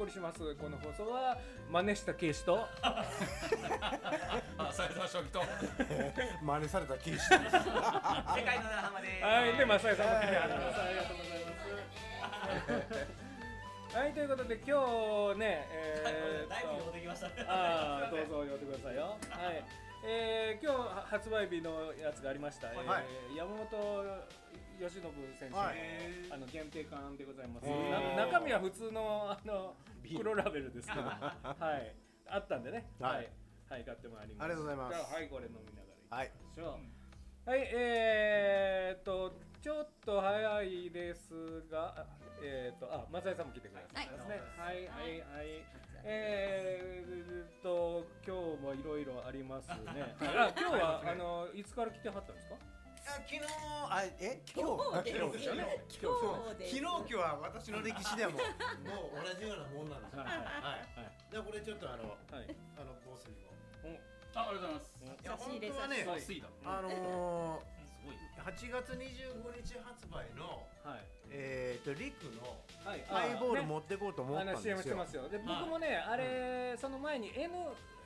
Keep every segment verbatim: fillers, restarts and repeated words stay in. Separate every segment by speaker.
Speaker 1: 送りしますこの放送は真似したケイシと
Speaker 2: あ、さやさん将棋と
Speaker 3: 真似されたケイシです
Speaker 4: 世界の長浜です。
Speaker 1: はいでまさやさんも来てありがとうございますはいということで今日ねえー、
Speaker 4: だいぶ読んできましたね。
Speaker 1: ああどうぞ読んでくださいよはいえー、今日発売日のやつがありました、
Speaker 3: はい
Speaker 1: えー、山本由伸選手の、
Speaker 3: はい、
Speaker 1: あの限定缶でございます。
Speaker 3: な
Speaker 1: 中身は普通のあの黒ラベルですけど、はいあったんでね、はい、はい、はい、買ってまいります。
Speaker 3: ありがとうございます。
Speaker 1: はい、これ飲みながらいきましょう。
Speaker 3: はい、
Speaker 1: はい、えーっとちょっと早いですが、えーっとあ松井さんも来てくださいますね。はいはいはい。えーっと今日もいろいろありますね。あ今日はあのいつから来てはったんですか？
Speaker 3: あ昨日あえ今日
Speaker 1: 昨日ですよね。
Speaker 3: 今日昨日今日は私の歴史ではもうもう同じようなもんなんですよ。はいはい。じゃあこれちょっとあのあのボスにも。
Speaker 2: あありがとうございます。
Speaker 3: いや本当はねあのはちがつにじゅうごにち発売のえっとリクのハイボール持ってこうと思ったんですよ。
Speaker 1: 話してますよ。で僕もねあれその前に N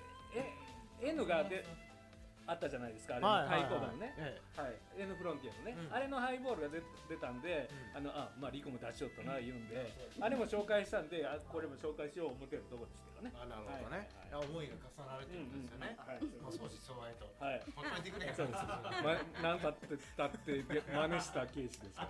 Speaker 1: N がであったじゃないですか、あれのハイボールのね、はい、N フロンティアのね、あれのハイボールが出たんで、あのあまあリコも出しようとな言うんで、あれも紹介したんで、あこれも紹介しよう思ってるところですけどね。
Speaker 3: あなるほどね。思いが重なるってことですよね。もう少しそうやと。はい。ほっといてくれ。そうです。
Speaker 1: まなんたってたって真似したケースですから。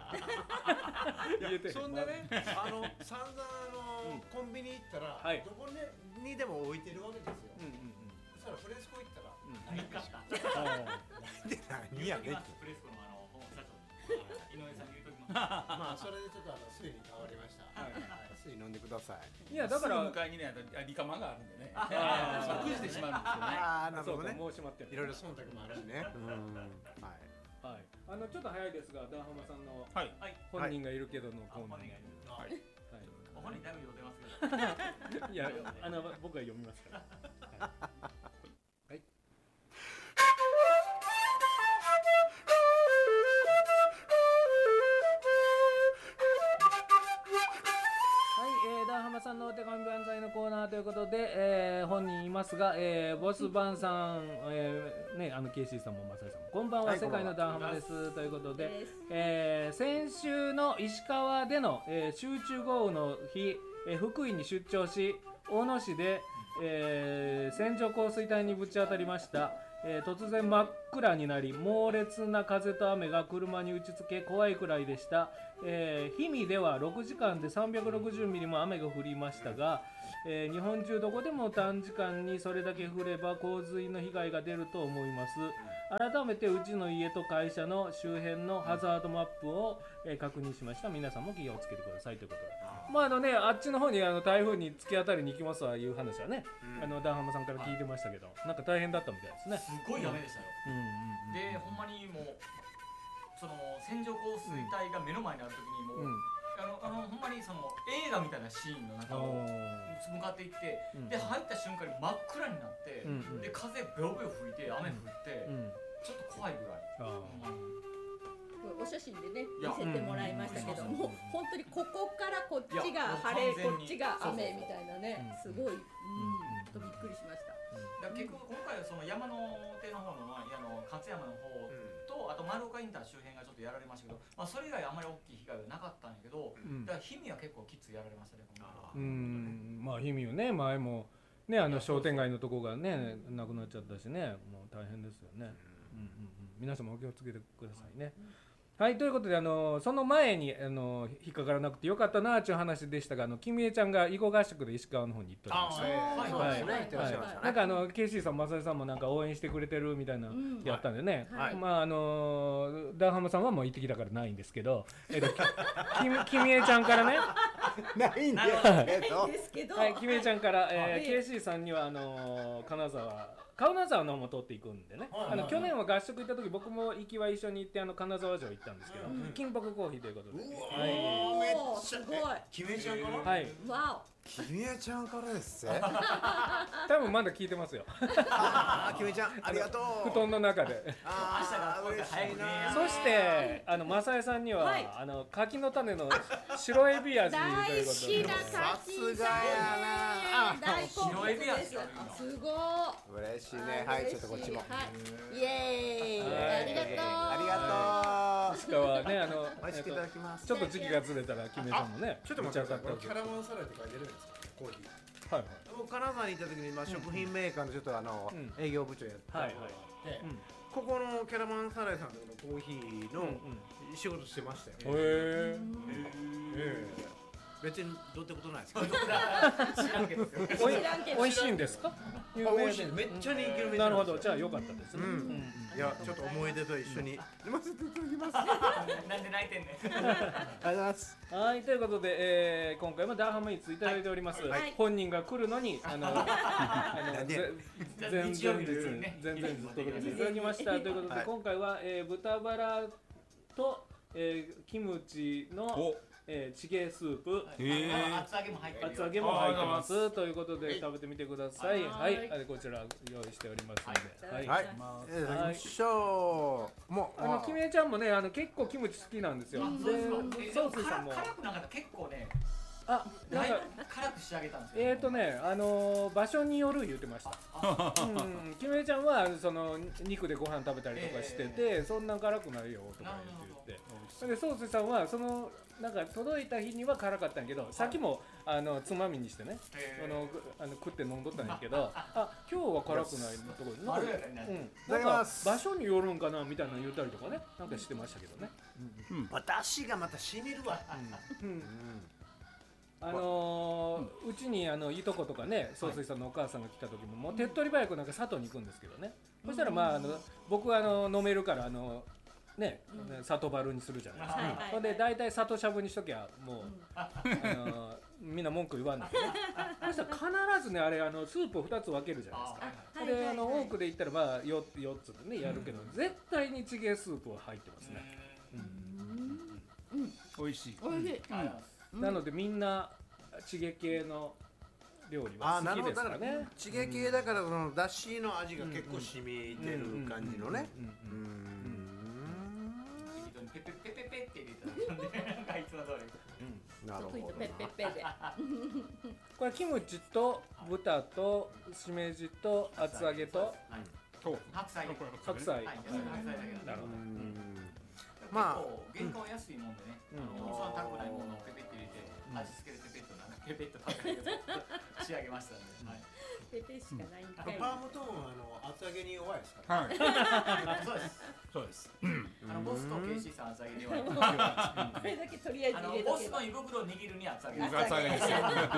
Speaker 3: 言えて。そんでね、あの散々あのコンビニ行ったらどこにでも置いてるわけですよ。そしたらフレスコ行ったら。
Speaker 4: 何かした。
Speaker 3: 何やねん。
Speaker 4: フレスコのあの本社長井上さんに言うときます。
Speaker 3: まあそれでちょっとあの水に変わりました。水飲んでください。
Speaker 1: いやだから
Speaker 2: 向かいにねリカマがあるんでね。くじでしまうんですよね。
Speaker 3: ああなるほどね。
Speaker 1: もうしまってる。
Speaker 3: いろいろ忖度もあるしね。はい。
Speaker 1: はい。あのちょっと早いですがダンハマさんの本人がいるけどのコーナー。
Speaker 4: はい。本人だいぶ読んでますけど。
Speaker 1: いやあの僕は読みますから。はい。ダンハマさんのお手紙万歳のコーナーということで、えー、本人いますが、えー、ボスバンさん、えー、ね、あの ケーシー さんもマサイさんもこんばんは、はい、世界のダンハマですということで、えー、先週の石川での、えー、集中豪雨の日、えー、福井に出張し大野市で、えー、線状降水帯にぶち当たりました。えー、突然真っ暗になり猛烈な風と雨が車に打ちつけ怖いくらいでした、えー、氷見ではろくじかんでさんびゃくろくじゅうミリも雨が降りましたが、えー、日本中どこでも短時間にそれだけ降れば洪水の被害が出ると思います。改めてうちの家と会社の周辺のハザードマップを、えー、確認しました。皆さんも気をつけてくださいということで、まああのね、あっちの方にあの台風に突き当たりに行きますわいう話はね、うん、あのダンハマさんから聞いてましたけど、なんか大変だったみたいですね。
Speaker 4: すごい雨でしたよ。うんうんうん、でほんまにもうその線状降水帯が目の前にある時にもう、うん、あのあのほんまにその映画みたいなシーンの中を向かっていって、うん、で入った瞬間に真っ暗になって、うんうん、で風ベロベロ吹いて雨降って、うん、ちょっと怖いぐらい。
Speaker 5: お写真でね見せてもらいましたけども、うん、本当にここからこっちが晴れこっちが雨みたいなね、すごい、うん、とびっくりしました。
Speaker 4: だ結局今回はその山の手の方のあの勝山の方と、うん、あと丸岡インター周辺がちょっとやられましたけど、まあ、それ以外あんまり大きい被害はなかったんやけど、うん、だから氷見は結構きついやられましたね。
Speaker 1: うん、まあ氷見はね前もねあの商店街のとこがねなくなっちゃったしね、もう大変ですよね。うんうんうん、皆さんもお気をつけてくださいね。はい、ということであのその前にあの引っかからなくてよかったなという話でしたが、あの君江ちゃんが囲碁合宿で石川の方に行っておりました。はいはい。なんかあの ケーシー さん、マサイさんもなんか応援してくれてるみたいなやったんでね。はい、まああのダンハマさんはもう行ってきたからないんですけど、えっと君江ちゃんからね。
Speaker 3: ないん
Speaker 5: ですけど。
Speaker 1: はい、君江ちゃんから、えー、ケーシー さんにはあの金沢。金沢の方も通っていくんでね、はいはいはい、あの去年は合宿行った時僕も行きは一緒に行ってあの金沢城行ったんですけど、うん、金箔コーヒーということで、
Speaker 5: うわー、はい、めっちゃ
Speaker 3: すごい。決めちゃうかな。
Speaker 1: はい。
Speaker 5: わ
Speaker 3: 君江ちゃんからですぜ。
Speaker 1: 多分まだ聞いてますよ。
Speaker 3: ああ、君江ちゃんありがとう。
Speaker 1: 布団の中で。
Speaker 3: ああ、嬉しいな。
Speaker 1: そしてあのマサエさんには、はい、あの柿の種の白エビ味ということで。
Speaker 5: 大好きな
Speaker 3: さすがやな。
Speaker 5: 大好物
Speaker 4: 白エビ味
Speaker 5: です。すごい。
Speaker 3: 嬉しいね。はい、ちょっとこっちも。
Speaker 5: はい、イエーイ。ありがとう。
Speaker 3: ありがとう。
Speaker 1: しかはね、あの、
Speaker 3: 美味しくいただきます。
Speaker 1: ちょっと時期がずれたらキメさんもね、
Speaker 6: ちょっと待ってください。キャラマンサラダって書いてるんですか？コーヒー。
Speaker 1: はいはい。
Speaker 3: 僕金沢に行った時にまあ食品メーカーのちょっとあの営業部長やってたので、ここのキャラマンサラダさんのコーヒーの仕事してましたよ。
Speaker 1: へえ。
Speaker 3: 別にどうってことないですけど。
Speaker 4: 知らんけど。
Speaker 1: 美味しいんですか？
Speaker 3: 美味しい。めっちゃ人気のメニュー。
Speaker 1: なるほど。じゃあ良かったですね。
Speaker 3: いやちょっと思い出と一緒に飲ませていただきます。
Speaker 4: なんで泣いてんねん。
Speaker 3: ありがとうございます。
Speaker 1: はい、ということで、えー、今回もダーハムイーツいただいております。はい、本人が来るのにあのあの前前日前々日届けていただきましたということで、今回は、えー、豚バラと、えー、キムチのえー、チゲスープ、
Speaker 4: 厚揚げも入ってる
Speaker 1: 厚揚げも入ってますということで食べてみてください。はい、こちら用意しておりますので、はい、
Speaker 3: はい、いただきましょう。もう
Speaker 1: あのキミエちゃんもね、あの結構キムチ好きなんですよ。
Speaker 4: で、ソースさんも辛くなかった結構ね、
Speaker 1: あ、なんか
Speaker 4: 辛く仕上げたんですよ。
Speaker 1: えーとね、あの場所による言ってました。うん、キミエちゃんはその肉でご飯食べたりとかしてて、そんな辛くないよとか言って言って、でソースさんはそのなんか届いた日には辛かったんやけど、さっきもあのつまみにしてね、あのあの食って飲んどったんやけど、あ今日は辛くないところなんか、うん、なんか場所によるんかなみたいなの言ったりとかね、なんかしてましたけどね。
Speaker 3: 私がまた染みるわ。
Speaker 1: あのー、うちにあのいとことかね、総帥さんのお母さんが来た時ももう手っ取り早くなんか佐渡に行くんですけどね、そしたらまああの僕はあの飲めるからあのね、里バルにするじゃないですか。ほんで大体里しゃぶにしときゃもう、あのー、みんな文句言わんので、ね、そしたら必ずねあれあのスープをふたつ分けるじゃないですか。であの多くで言ったらまあ よっつでねやるけど、絶対にチゲスープは入ってますね。
Speaker 6: 美味しい。
Speaker 5: 美味しい。
Speaker 1: なのでみんなチゲ系の料理は好きですかね。
Speaker 3: チゲ系だからそのだしの味が結構染みてる感じのね。
Speaker 4: ペペペペペって入れたんで、なんかいつも通り。
Speaker 3: なるほど。
Speaker 5: ペペペで。
Speaker 1: これキムチと豚としめじと厚揚げと
Speaker 4: 白菜。
Speaker 1: 白菜。
Speaker 4: なるほど。
Speaker 3: まあ
Speaker 4: 結構原価は安いもんでね、そんな高くないものをペペって入れて味付けでペペッとなんかペペッと食べる仕上げましたんで。
Speaker 5: ペペしかないんかい。
Speaker 3: パームトーンはあの厚揚げに弱いですか。
Speaker 6: はい。
Speaker 4: そうです。
Speaker 6: そうです。
Speaker 4: あのボスとケイシーさん厚揚げに弱い。
Speaker 5: これだけとりあえず入れとけば。
Speaker 4: ボスの胃袋握るに厚揚げ。
Speaker 6: 厚揚げですよ。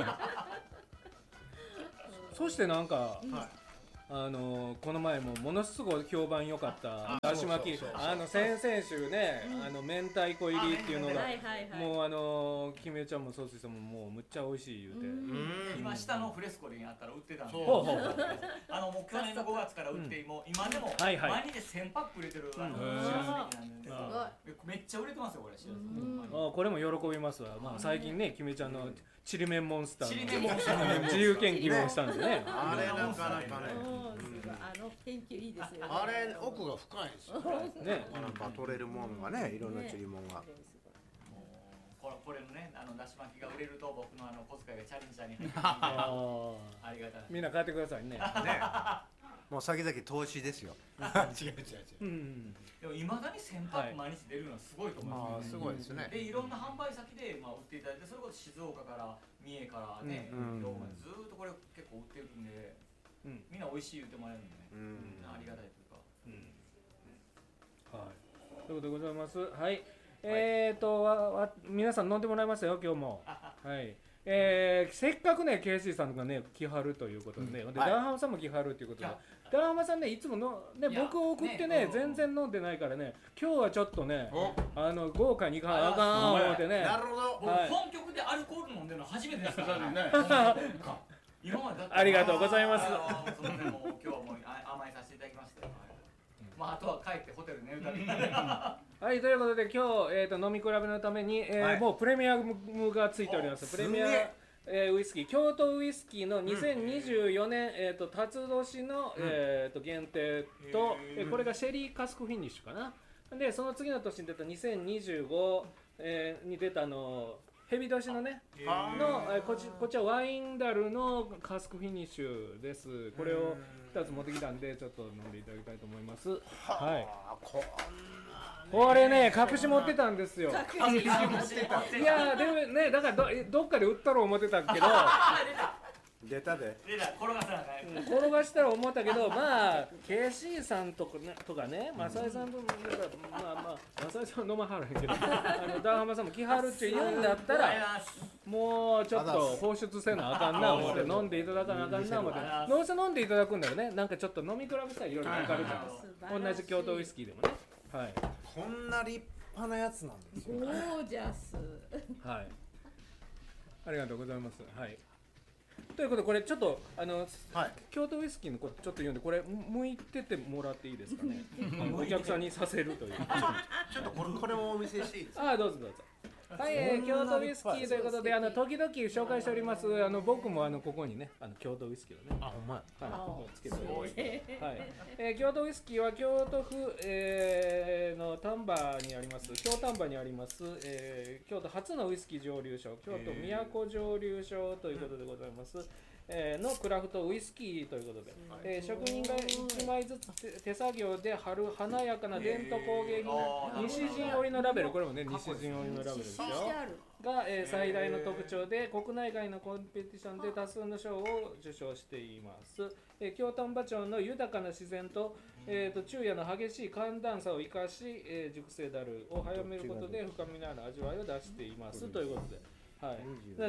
Speaker 1: そしてなんか。あのこの前もものすごい評判良かっただし巻き、あの先々週ね、あの明太子入りっていうのがもうあのキメちゃんもソースさんももうむっちゃ美味しい言うて、
Speaker 4: 今下のフレスコにあったら売ってたんで、あのもう去年のごがつから売っても今でも毎日でせんパック売れてるあのしらすネギなんで、めっちゃ売れてますよこれしらす。
Speaker 1: あこれも喜びますわ。まあ最近ねキメちゃんのちりめんモンスター
Speaker 4: の
Speaker 1: 自由研究をしたんでね。
Speaker 3: あれなかなかね。
Speaker 5: あの研究いいですよね。
Speaker 3: あれ奥が深いですよ
Speaker 1: ね。
Speaker 3: なんか取れるもんがね、いろんなちりもんが。
Speaker 4: これのね、あのだし巻きが売れると僕のあの小遣いがチャレンジャーに入ってありがたい。
Speaker 1: みんな買ってくださいね。ね。
Speaker 3: もう先々投資ですよ。違う違う違う。
Speaker 4: でもいまだにせんパック毎日出るのはすごいと思います。
Speaker 3: すごいですね。
Speaker 4: でいろんな販売先でまあ売っていただいて、それこそ静岡から三重からね、兵庫までずっとこれ結構売ってるんで。うん、みんな美味しい言ってもらえるんでね、うん、ありがたいというか、
Speaker 1: うん、はい、ということでございます。はい、えーとわわ皆さん飲んでもらいましたよ今日も。はい、えー、せっかくねケイシーさんがね来はるということでね、うん、で、はい、ダーハムさんも来はるということで、ダーハムさんねいつものね僕を送ってね全然飲んでないからね、今日はちょっとねあの豪華にいかんあかん思ってね。
Speaker 3: なるほど。
Speaker 4: 僕本局でアルコール飲んでるの初めてですからね。今まで
Speaker 1: ありがとうございます。
Speaker 4: 今日はもう甘えさせていただきました。まああとは帰ってホテル寝るだけ。
Speaker 1: はい、ということで今日えっと飲み比べのためにえもうプレミアムがついております。プレミアえー、ウイスキー京都ウイスキーのにせんにじゅうよねん、うん、えーと辰年の、うん、えーと限定と、えー、これがシェリーカスクフィニッシュかな。でその次の年に出たにせんにじゅうご、えー、に出たのヘビ年のねの、えー、こっちこっちはワインダルのカスクフィニッシュです。これをふたつ持ってきたんでちょっと飲んでいただきたいと思います。はい。これね隠し持ってたんですよ。隠し持ってた。いやでもねだから ど, どっかで売ったろう思ってたけど。
Speaker 3: 出たで。
Speaker 4: 出た転がしたら
Speaker 1: ね。転がしたら思ったけどまあ ケーシー さんとかねとかねマサイさんとまあまあマサイさんは飲まはらへんけどあのダーハマさんも来はるって言うんだったらもうちょっと放出せなあかんな思って飲んでいただかなあかんな思ってどうせ飲んでいただくんだよね。なんかちょっと飲み比べたらいろいろ分かるじゃん。同じ京都ウイスキーでもね。はい。
Speaker 3: こんな立派なやつなんですよ。
Speaker 5: ゴージャス。
Speaker 1: はい。ありがとうございます。はい。ということでこれちょっとあの、はい、京都ウイスキーのことちょっと言うんでこれ剥いててもらっていいですかね。お客さんにさせるという。
Speaker 3: ちょっとこれこれもお見せしていいですか。
Speaker 1: ああどうぞどうぞ。はい、えー、京都ウイスキーということであの時々紹介しておりますあの僕もあのここにねあの京都ウイスキーをね
Speaker 3: あほんまや、
Speaker 1: はい、つけております。はい、えー、京都ウイスキーは京都府、えー、の丹波にあります京丹波にあります、えー、京都初のウイスキー蒸留所京都都蒸留所ということでございます。えー、のクラフトウイスキーということで、えー、職人がいちまいずつ手作業で貼る華やかな伝統工芸品西陣織のラベル、これもね西陣織のラベルですよが、えー、最大の特徴で国内外のコンペティションで多数の賞を受賞しています。えー、京丹波町の豊かな自然と、えー、と昼夜の激しい寒暖差を生かし、えー、熟成ダルを早めることで深みのある味わいを出していますということで。はい、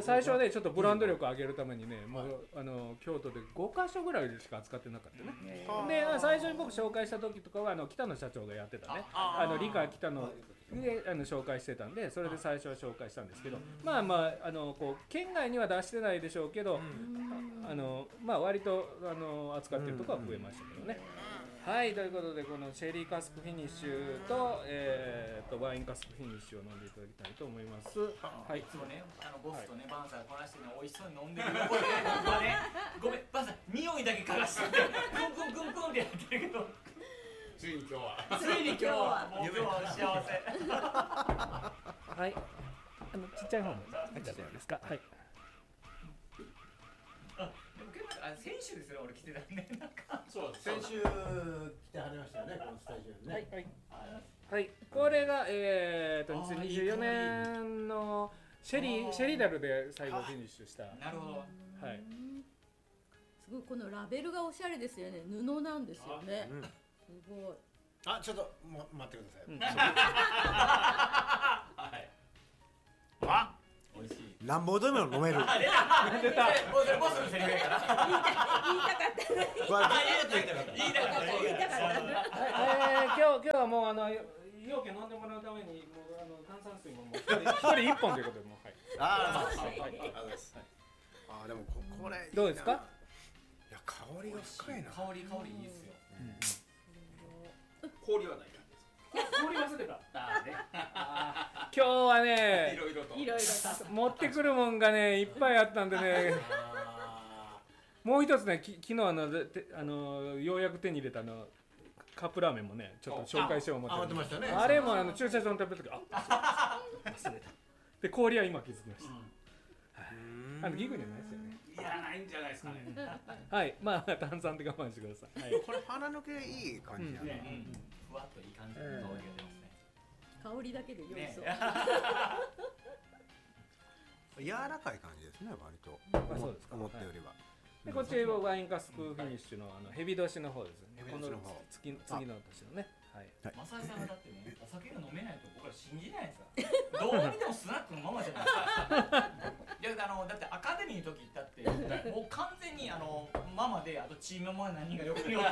Speaker 1: 最初はねちょっとブランド力を上げるためにねもうあの京都でごかしょぐらいしか扱ってなかったね。で最初に僕紹介した時とかはあの北野社長がやってたねあの理科北野であの紹介してたんでそれで最初は紹介したんですけどまあまああのこう県外には出してないでしょうけどあのまあ割とあの扱ってるところは増えましたけどね。はいということでこのシェリーカスクフィニッシュと、えー、とワインカスクフィニッシュを飲んでいただきたいと思います。
Speaker 4: はい。いつもねあのボスとね、はい、バンさんこなしてね美味しそうに飲んでる横で僕はねごめんバンさん匂いだけ嗅がしててグングングングンってやってるけど
Speaker 2: ついに今日は
Speaker 4: ついに今日はもう今日は幸せ
Speaker 1: はいあのちっちゃい方も入っちゃってるんですか。はい
Speaker 4: あ先週ですよ俺来てたんでなんか
Speaker 3: そう先週来てはりましたよねこのスタジオにね。
Speaker 1: はいはい、これがえーとにせんにじゅうよねんのシェリーシェリダルで最後フィニッシュした。
Speaker 4: なるほど。
Speaker 1: はい。
Speaker 5: すごいこのラベルがおしゃれですよね。布なんですよね。うん、すごい。
Speaker 3: あちょっとも待ってください。うん、
Speaker 4: はい。あ。美味しい。
Speaker 3: なんぼでも飲める。
Speaker 4: あ出た。出た。ボスボスのセリフやから。
Speaker 5: 言いたかったね。
Speaker 3: これ言いたかった。
Speaker 4: 言いたかった。
Speaker 5: 言いたかった。
Speaker 1: はい。今日今日はもうあの容器飲んでもらうためにもうあの炭酸水ももう一人一本ということでもうはい。
Speaker 3: ああはい。ああでもここれ
Speaker 1: どうですか。
Speaker 3: いや香りが深いな。
Speaker 4: 香り香りいいですよ。
Speaker 2: 氷はない。
Speaker 1: 氷忘れた。今日はね、
Speaker 2: いろいろと
Speaker 5: いろいろと
Speaker 1: 持ってくるもんがねいっぱいあったんでね。もう一つねき昨日あのてあのようやく手に入れたのカップラーメンもねちょっと紹介しよう思って。
Speaker 3: あ、ましたね。
Speaker 1: あれもあの駐車場に食べた時あ忘れた。で氷は今気づきました。あのギグじゃないですよね。
Speaker 2: いやないんじゃないですかね。
Speaker 1: はいまあ炭酸で我慢してください。はい、
Speaker 3: これ鼻抜けいい感じやね。
Speaker 4: ふわっといい感じの香りが出ますね。
Speaker 5: 香りだけで良いそう。
Speaker 3: 柔らかい感じですね割と。
Speaker 1: まあそうですか。
Speaker 3: 思ったよりは。
Speaker 1: でこっちはワインカスクフィニッシュのあのヘビ年の方ですね。この次次の年のね。はい。
Speaker 4: マサイさんはだってねお酒が飲めないと僕ら信じないですから。どう見てもスナックのままじゃないですか。いやあのだってアカデミーの時行ったってもう完全にあのママであとチームママ何人が横におって。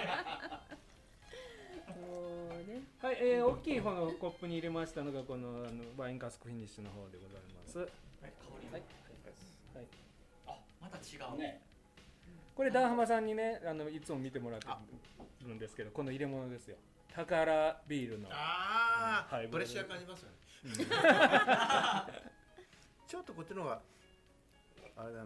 Speaker 1: はい、えー、大きい方のコップに入れましたのがこのあのワインカスクフィニッシュの方でございます。はい、
Speaker 4: 香りはい。はい。あ、また違うね。
Speaker 1: これダーハマさんにねあのいつも見てもらってるんですけどこの入れ物ですよ。宝ビールの。
Speaker 3: ああ、プレッシャー感じますよね。ちょっとこっちの方があれだな、うん、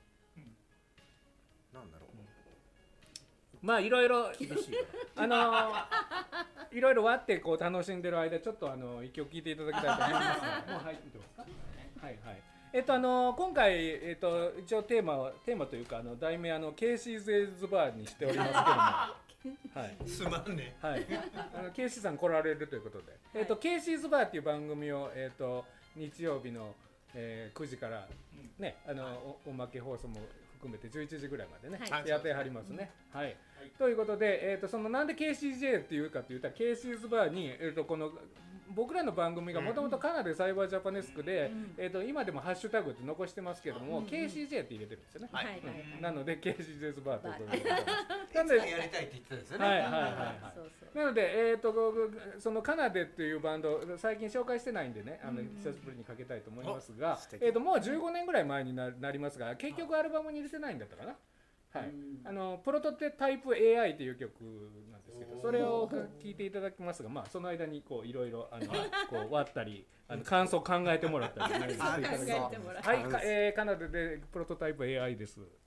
Speaker 3: なんだろう、
Speaker 1: うん、まあいろいろあのー、いろいろ割ってこう楽しんでる間ちょっとあの一曲聴いていただきたいと思いますもう入ってますか。はいはい。えっとあのー、今回えっと一応テーマはテーマというかあの題名あの ケーシーズ エイズバーにしておりますけどもはい、
Speaker 3: すまんね。
Speaker 1: はい。あのケーシーさん来られるということで、はい、えっとケーシーズバーっていう番組をえっと日曜日の、えー、くじからね、あの、はい、お, おまけ放送も含めてじゅういちじぐらいまでね、はい、やってはりますね。はい。はい、ということで、えっとそのなんで ケーシージェー っていうかって言ったら ケーシーズバーにえっとこの僕らの番組がもともとカナダサイバージャパネスクで、うん、えー、と今でもハッシュタグって残してますけども、うん、ケーシージェー って入れてるんですよね、はい、うん、なので ケーシージェー ズバーということで
Speaker 3: なんでやりたいって言ってたんですよね。
Speaker 1: はいはいはい、はい、なので、えー、とそのカナデっていうバンド最近紹介してないんでね、あの久しぶりにかけたいと思いますが、えー、ともうじゅうごねんぐらい前に な, なりますが結局アルバムに入れてないんだったかな。はい、あのプロトタイプ エーアイ という曲なんですけど、それを聴いていただきますが、まあその間にこういろいろあのこう割ったり、あの感想考えてもらったりしていただきます。はい、えー、カナダでプロトタイプ エーアイ です。